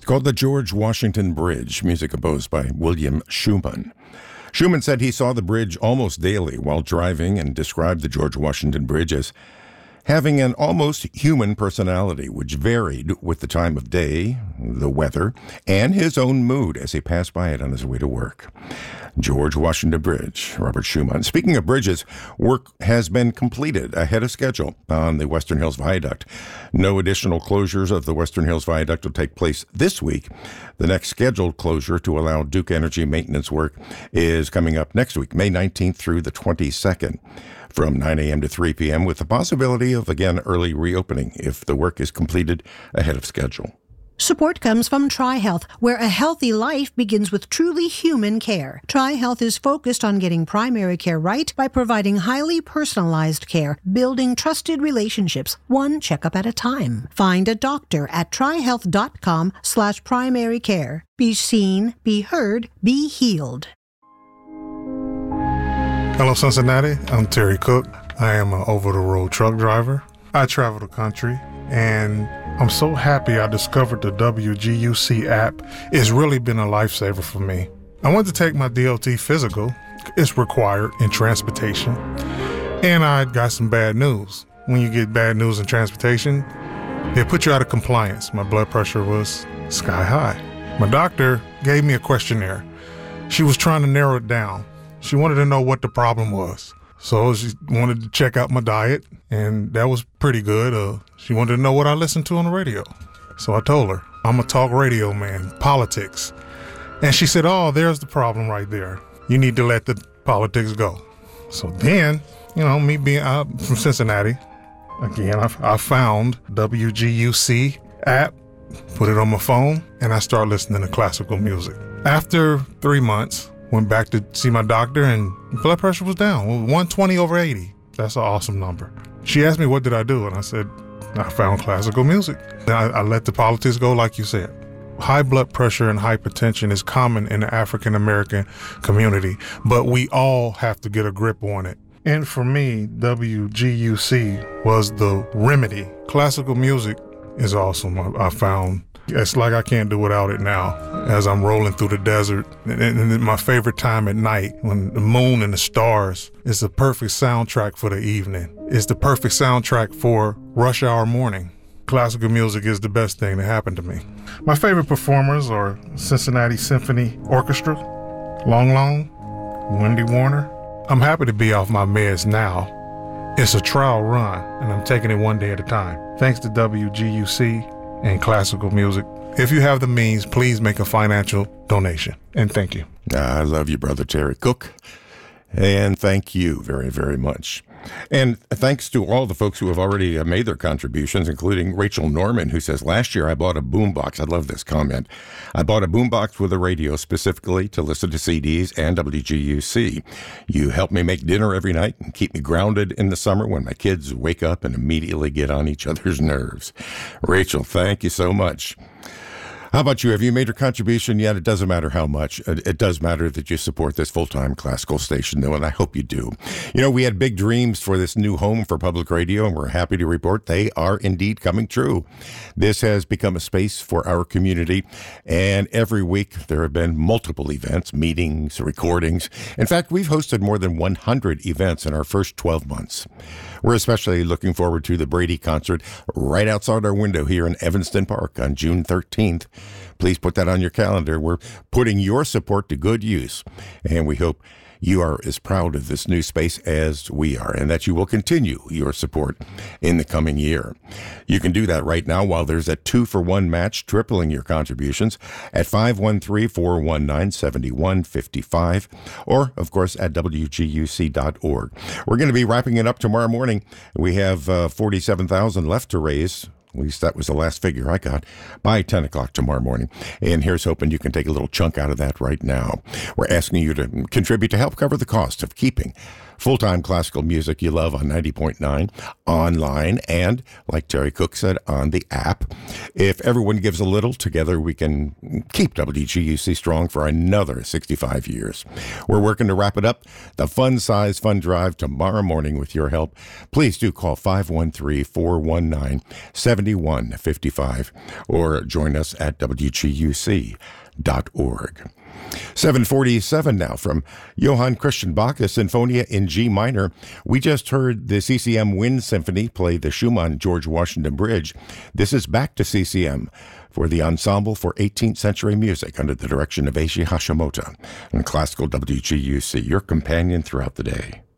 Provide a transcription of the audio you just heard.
called the George Washington Bridge, music composed by William Schuman. Schuman said he saw the bridge almost daily while driving and described the George Washington Bridge as having an almost human personality, which varied with the time of day, the weather, and his own mood as he passed by it on his way to work. George Washington Bridge, Robert Schuman. Speaking of bridges, work has been completed ahead of schedule on the Western Hills Viaduct. No additional closures of the Western Hills Viaduct will take place this week. The next scheduled closure to allow Duke Energy maintenance work is coming up next week, May 19th through the 22nd, from 9 a.m. to 3 p.m., with the possibility of, again, early reopening if the work is completed ahead of schedule. Support comes from TriHealth, where a healthy life begins with truly human care. TriHealth is focused on getting primary care right by providing highly personalized care, building trusted relationships, one checkup at a time. Find a doctor at trihealth.com/primary care. Be seen, be heard, be healed. Hello, Cincinnati. I'm Terry Cook. I am an over-the-road truck driver. I travel the country, and I'm so happy I discovered the WGUC app. It's really been a lifesaver for me. I went to take my DOT physical. It's required in transportation. And I got some bad news. When you get bad news in transportation, they put you out of compliance. My blood pressure was sky high. My doctor gave me a questionnaire. She was trying to narrow it down. She wanted to know what the problem was. So she wanted to check out my diet, and that was pretty good. She wanted to know what I listened to on the radio. So I told her, I'm a talk radio man, politics. And she said, oh, there's the problem right there. You need to let the politics go. So then, me being from Cincinnati, again, I found WGUC app, put it on my phone, and I started listening to classical music. After 3 months, went back to see my doctor, and blood pressure was down, 120/80. That's an awesome number. She asked me, what did I do? And I said, I found classical music. I let the politics go, like you said. High blood pressure and hypertension is common in the African American community, but we all have to get a grip on it. And for me, WGUC was the remedy. Classical music is awesome. I found it's like I can't do without it now as I'm rolling through the desert. And my favorite time at night, when the moon and the stars, is the perfect soundtrack for the evening. It's the perfect soundtrack for rush hour morning. Classical music is the best thing that happened to me. My favorite performers are Cincinnati Symphony Orchestra, Long Long, Wendy Warner. I'm happy to be off my meds now. It's a trial run, and I'm taking it one day at a time. Thanks to WGUC and classical music. If you have the means, please make a financial donation. And thank you. I love you, Brother Terry Cook. And thank you very, very much. And thanks to all the folks who have already made their contributions, including Rachel Norman, who says, last year I bought a boombox. I love this comment. I bought a boombox with a radio specifically to listen to CDs and WGUC. You help me make dinner every night and keep me grounded in the summer when my kids wake up and immediately get on each other's nerves. Rachel, thank you so much. How about you? Have you made your contribution yet? It doesn't matter how much. It does matter that you support this full-time classical station, though, and I hope you do. We had big dreams for this new home for public radio, and we're happy to report they are indeed coming true. This has become a space for our community, and every week there have been multiple events, meetings, recordings. In fact, we've hosted more than 100 events in our first 12 months. We're especially looking forward to the Brady concert right outside our window here in Evanston Park on June 13th. Please put that on your calendar. We're putting your support to good use, and we hope you are as proud of this new space as we are, and that you will continue your support in the coming year. You can do that right now while there's a 2-for-1 match, tripling your contributions at 513-419-7155, or, of course, at WGUC.org. We're going to be wrapping it up tomorrow morning. We have $47,000 left to raise. At least that was the last figure I got, by 10 o'clock tomorrow morning. And here's hoping you can take a little chunk out of that right now. We're asking you to contribute to help cover the cost of keeping full-time classical music you love on 90.9 online and, like Terry Cook said, on the app. If everyone gives a little, together we can keep WGUC strong for another 65 years. We're working to wrap it up. The Fun Size Fund Drive tomorrow morning with your help. Please do call 513-419-70 7155, or join us at wguc.org. 747 now from Johann Christian Bach, a Sinfonia in G minor. We just heard the CCM Wind Symphony play the Schumann George Washington Bridge. This is back to CCM for the Ensemble for 18th Century Music under the direction of Eiichi Hashimoto on Classical WGUC, your companion throughout the day.